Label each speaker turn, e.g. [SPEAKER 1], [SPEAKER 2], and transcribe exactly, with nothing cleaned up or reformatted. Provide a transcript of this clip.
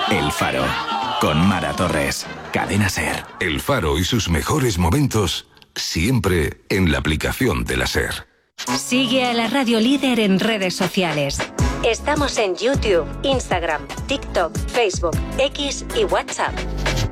[SPEAKER 1] El Faro, con Mara Torres. Cadena SER.
[SPEAKER 2] El Faro y sus mejores momentos, siempre en la aplicación de la SER.
[SPEAKER 3] Sigue a la Radio Líder en redes sociales. Estamos en YouTube, Instagram, TikTok, Facebook, X y WhatsApp.